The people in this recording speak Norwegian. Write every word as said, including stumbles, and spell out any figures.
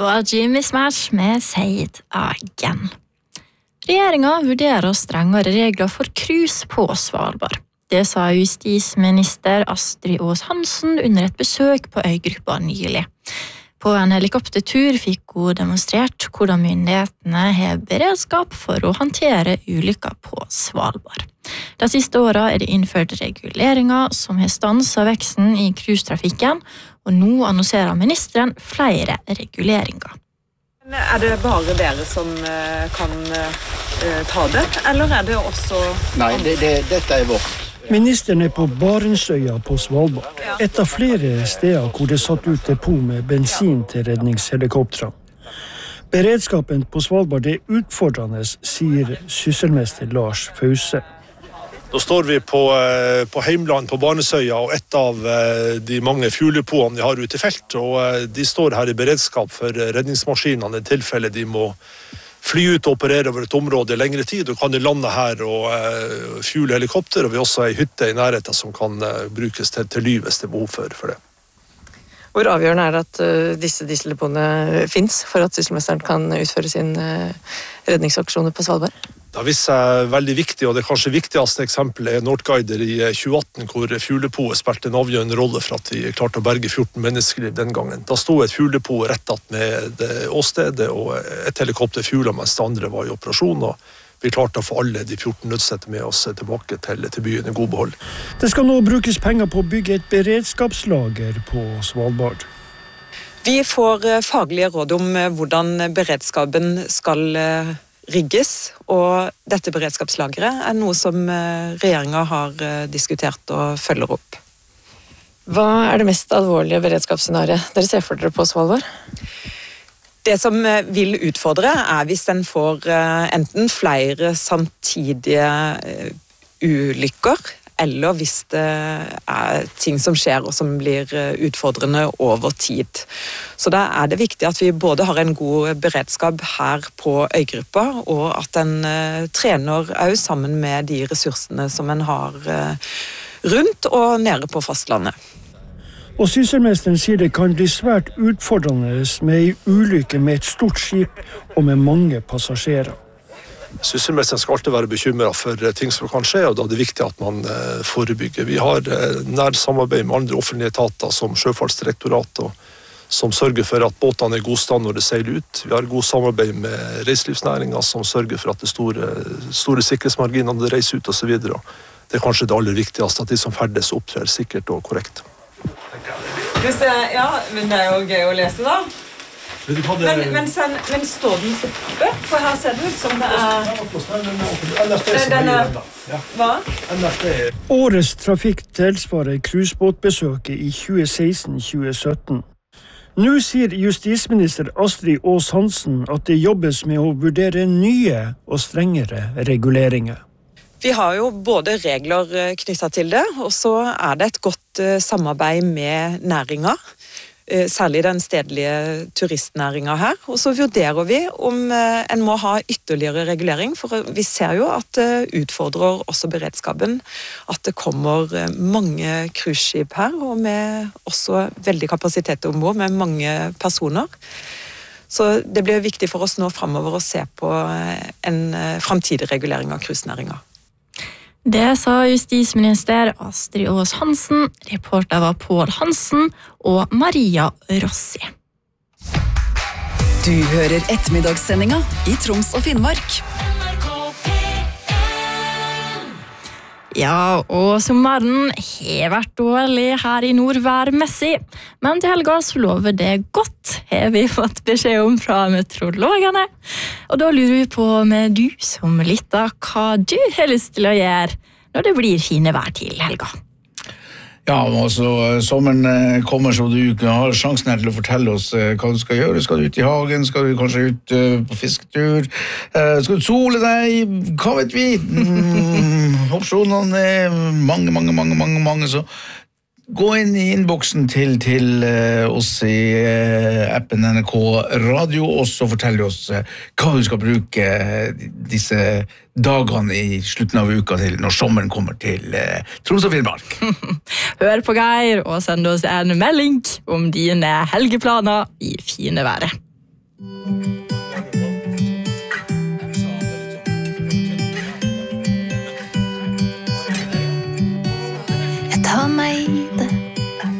var Jimmy Smash med Say It Again. Regjeringen vurderer strengere regler for cruise på Svalbard. Det sa justisminister Astrid Aas Hansen under et besøk på øygruppa nylig. På en helikoptertur fikk hun demonstrert hvordan myndighetene har beredskap for å håndtere ulykker på Svalbard. De siste årene er det innført reguleringer som har stanset veksten i cruisetrafikken, og nå annonserer ministeren flere reguleringer. Er det bare dere som kan ta det, eller er det også... Nei, det, det, dette er vårt. Ministeren er på Barentsøya på Svalbard, et av flere steder hvor det er satt ut depot med bensin til redningshelikoptrene. Beredskapen på Svalbard er utfordrende, sier sysselmester Lars Fause. Da står vi på, på Heimland på Barentsøya, og et av de mange fugldepoene de har ute i felt, og de står her i beredskap for redningsmaskinene i tilfelle de må fly ut og operere over et område i lengre tid, og kan de lande her og uh, fugle helikopter, og vi også har en hytte i nærheten som kan uh, brukes til, til ly hvis det er behov for, for det. Hvor avgjørende er det at uh, disse dieseldepotene finnes for at sysselmesteren kan utføre sin uh, redningsaksjoner på Svalbard? Det har vist seg veldig viktig, og det kanskje viktigste eksempelet er Northguider i tjue atten, hvor fugldepotet spilte en avgjørende rolle for at de klarte å berge fjorten menneskeliv den gangen. Da stod et fugldepo rett att med det åstedet, og et helikopter fuglet mens det andre var i operasjon, og vi klarte å få alle de fjorten nødstedte med oss tilbake til, til byen i god behold. Det skal nå brukes penger på å bygge et beredskapslager på Svalbard. Vi får faglige råd om hvordan beredskapen skal rigges, og dette beredskapslageret er noe som regjeringen har diskutert og følger opp. Hva er det mest alvorlige beredskapsscenariet dere ser for dere på Svalbard? Det som vil utfordre er hvis den får enten flere samtidige ulykker, eller hvis det er ting som skjer og som blir utfordrende over tid. Så da er det viktig at vi både har en god beredskap her på øygruppa, og at den uh, trener også sammen med de ressursene som en har uh, rundt og nede på fastlandet. Og sysselmesteren sier det kan bli svært utfordrende med en ulykke med et stort skip og med mange passasjerer. Sysselmesteren skal alltid være bekymret for ting som kan skje, og da er det viktig at man eh, forebygger. Vi har eh, nær samarbeid med andre offentlige etater som Sjøfartsdirektoratet, som sørger for at båtene er i god stand når det seiler ut. Vi har god samarbeid med reiselivsnæringen som sørger for at det er store, store sikkerhetsmarginer når det reiser ut og så videre. Det er kanskje det aller viktigste, at de som ferdes opptrer sikkert og korrekt. Ja, men det er jo gøy å lese da. Men, men, sen, men står den oppe? For her ser det ut som det er... Den er... Hva? Årets trafikk tilsvarer cruisebåtbesøket i tjue seksten til tjue sytten. Nå sier justisminister Astrid Aas Hansen at det jobbes med å vurdere nye og strengere reguleringer. Vi har jo både regler knyttet til det, og så er det et godt samarbeid med næringen. Særlig den stedlige turistnæringen her, og så vurderer vi om en må ha ytterligere regulering, for vi ser jo at det utfordrer også beredskapen, at det kommer mange cruiseskip her, og med også veldig kapasitet ombord, med mange personer. Så det blir viktig for oss nå fremover å se på en fremtidig regulering av cruisenæringen. Det sa justisminister Astrid Aas Hansen, reporter var Pål Hansen og Maria Rossi. Du hører ettermiddagssendinga i Troms og Finnmark. Ja, og sommeren har vært dårlig her i nordværmessig, men til helga så lover det godt, har vi fått beskjed om fra meteorologene. Og da lurer vi på med du som lytter hva du har lyst til å gjøre når det blir fine vær til helga. Ja, altså, sommeren kommer så du har sjansen her til å fortelle oss hva du skal gjøre. Skal du ut i hagen? Skal du kanskje ut på fisketur? Skal du sole deg? Hva vet vi? Mm, opsjonene er mange, mange, mange, mange, mange, så gå inn i innboksen til, til uh, oss i uh, appen N R K Radio, og så fortell oss uh, hva du skal bruke uh, disse dagene i slutten av uka til når sommeren kommer til uh, Troms og Finnmark. Hør på Geir og send oss en melding om dine helgeplaner i fine været.